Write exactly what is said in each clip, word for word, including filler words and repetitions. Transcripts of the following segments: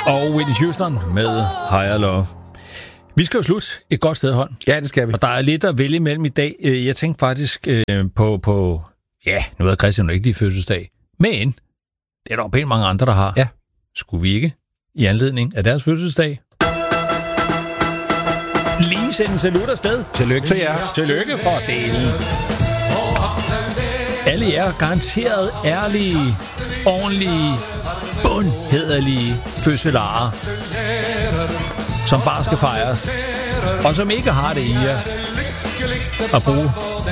Og Whitney Houston med Higher Love. Vi skal jo slutte et godt sted, Holm. Ja, det skal vi. Og der er lidt at vælge imellem i dag. Jeg tænkte faktisk øh, på, på... Ja, nu er Christian ikke lige fødselsdag. Men det er der jo pænt mange andre, der har. Ja. Skulle vi ikke i anledning af deres fødselsdag lige sende en salut afsted? Tillykke til jer. Tillykke for delen. Alle jer garanteret ærlige, ordentlige, bundhederlige fødselarer, som bare skal fejres, og som ikke har det i jer at bruge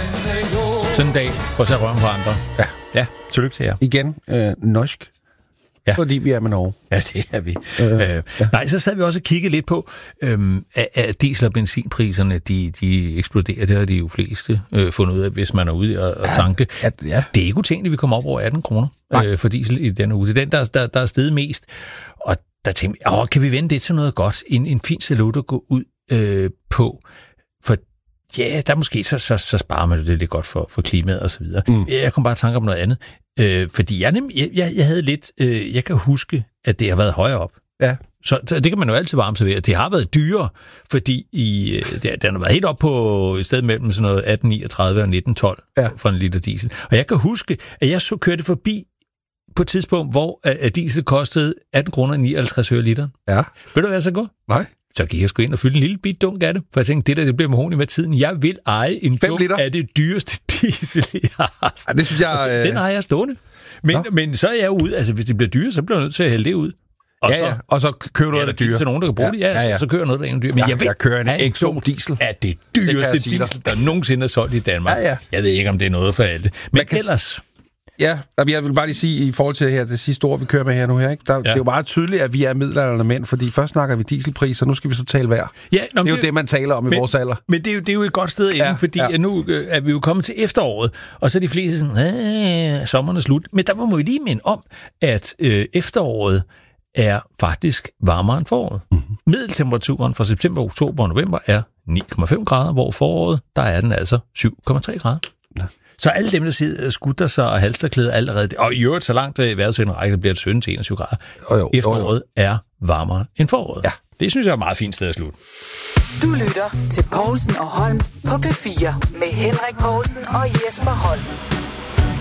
sådan en dag på at sætte røven på andre. Ja. Ja, tillykke til jer. Igen, øh, norsk. Ja. Fordi vi er med Norge. Ja, det er vi. Øh, øh, ja. Nej, så sad vi også og kiggede lidt på, øhm, at, at diesel- og benzinpriserne, de, de eksploderer. Det har de jo fleste øh, fundet ud af, hvis man er ude og, og tanke. Ja, ja. Det er ikke utænkeligt, at vi kommer op over atten kroner øh, for diesel i denne uge. Det er den, der, der, der er steget mest. Og der tænkte vi, åh, kan vi vende det til noget godt? En, en fin salut at gå ud øh, på. For ja, der måske så, så, så sparer man det lidt godt for, for klimaet og så videre. Mm. Jeg kom bare i tanke om noget andet. Øh, fordi jeg, jeg, jeg, jeg havde lidt... Øh, jeg kan huske, at det har været højere op. Ja. Så, så det kan man jo altid varme servere. Det har været dyrere, fordi i, øh, det, den har været helt op på et sted mellem sådan noget atten niogtredive og nitten tolv ja. For en liter diesel. Og jeg kan huske, at jeg så kørte forbi på et tidspunkt, hvor at diesel kostede atten kroner nioghalvtreds øre literen. Ja. Ved du, hvad jeg så går? Nej. Så gik jeg sgu ind og fylde en lille bit dunk af det, for jeg tænkte, det der, det bliver mahoni med tiden. Jeg vil eje en dunk liter af det dyreste diesel, jeg har. Ja, det synes jeg... Øh... Den har jeg stående. Men, men så er jeg ude, altså hvis det bliver dyre, så bliver jeg nødt til at hælde det ud. Og ja, så, ja. Og så kører du noget, der er dyre. Så nogen, der kan bruge ja, det, ja, ja, ja. Så kører noget, der er en dyre. Men jeg, jeg, ved, jeg kører en Exxon diesel. Er det dyreste det diesel, der nogensinde er solgt i Danmark. Ja, ja. Jeg ved ikke, om det er noget for alle. Men kan... ellers... Ja, jeg vil bare lige sige, i forhold til her, det sidste ord, vi kører med her nu her, ikke? Der, ja. Det er jo meget tydeligt, at vi er middelaldrende mænd, fordi først snakker vi dieselpriser, nu skal vi så tale vejr. Ja, nå, det er jo det, det, man taler om men, i vores alder. Men det er jo, det er jo et godt sted inden, ja, fordi ja. Nu er vi jo kommet til efteråret, og så er de fleste sådan, sommeren er slut. Men der må vi lige minde om, at øh, efteråret er faktisk varmere end foråret. Mm-hmm. Middeltemperaturen fra september, oktober og november er ni komma fem grader, hvor foråret, der er den altså syv komma tre grader. Ja. Så alle dem, der sidder skutter sig og halsterklæder allerede, og i øvrigt så langt i vejrudsigten række, bliver det sytten til enogtyve grader. Jo, jo, efteråret jo, jo. er varmere end foråret. Ja. Det synes jeg er et meget fint sted at slutte. Du lytter til Povlsen og Holm på P fire med Henrik Povlsen og Jesper Holm.